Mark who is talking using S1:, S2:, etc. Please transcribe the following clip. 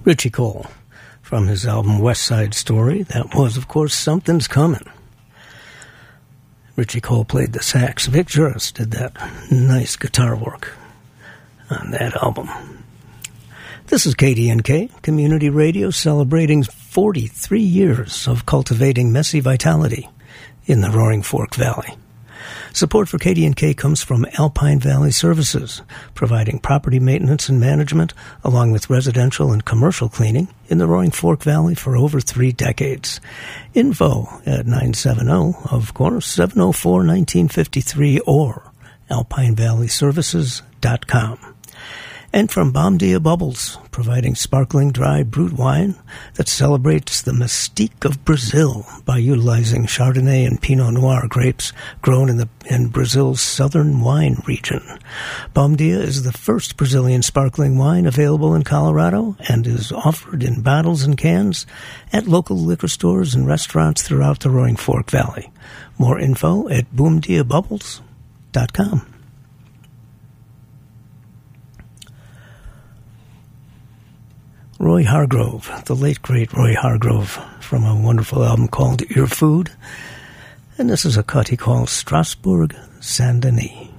S1: Richie Cole, from his album West Side Story. That was, of course, Something's Coming. Richie Cole played the sax. Vic Juris did that nice guitar work on that album. This is KDNK, Community Radio, celebrating 43 years of cultivating messy vitality in the Roaring Fork Valley. Support for KDNK comes from Alpine Valley Services, providing property maintenance and management, along with residential and commercial cleaning in the Roaring Fork Valley for over 3 decades. Info at 970, of course, 704-1953 or alpinevalleyservices.com. And from Bomdia Bubbles, providing sparkling dry brut wine that celebrates the mystique of Brazil by utilizing Chardonnay and Pinot Noir grapes grown in Brazil's southern wine region. Bomdia is the first Brazilian sparkling wine available in Colorado and is offered in bottles and cans at local liquor stores and restaurants throughout the Roaring Fork Valley. More info at boomdiabubbles.com. Roy Hargrove, the late great Roy Hargrove, from a wonderful album called Ear Food. And this is a cut he called Strasbourg Saint-Denis.